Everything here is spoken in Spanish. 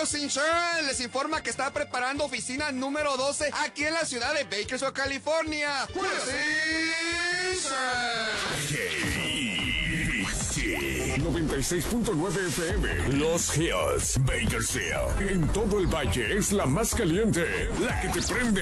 House Insurance les informa que está preparando oficina número 12 aquí en la ciudad de Bakersfield, California. KBC 96.9 FM. Los Hills, Bakersfield. En todo el valle es la más caliente, la que te prende.